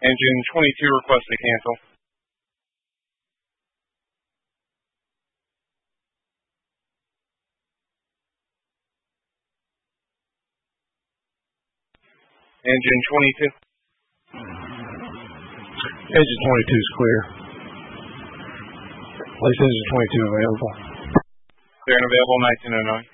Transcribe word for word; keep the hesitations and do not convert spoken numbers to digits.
Engine twenty-two request to cancel. Engine twenty-two. Engine twenty-two is clear. Place engine twenty-two available. Clear and available, nineteen oh nine.